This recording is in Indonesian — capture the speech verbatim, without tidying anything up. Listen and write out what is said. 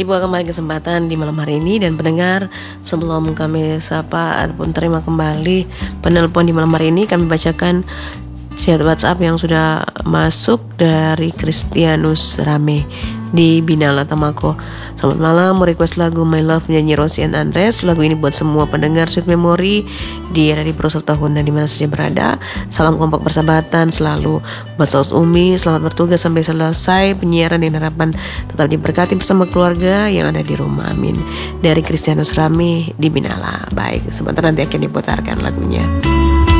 Dibuka kembali kesempatan di malam hari ini, dan pendengar, sebelum kami sapa ataupun terima kembali penelpon di malam hari ini, kami bacakan chat WhatsApp yang sudah masuk dari Kristianus Rame di Binala Tamako. Selamat malam, mau request lagu My Love nyanyi Rosie and Andres. Lagu ini buat semua pendengar Sweet Memory di dari Purwokerto tahun dan dimana saja berada. Salam kompak persahabatan selalu buat Saus Umi. Selamat bertugas sampai selesai penyiaran, yang harapan tetap diberkati bersama keluarga yang ada di rumah. Amin. Dari Kristianus Rame di Binala. Baik, sebentar nanti akan diputarkan lagunya.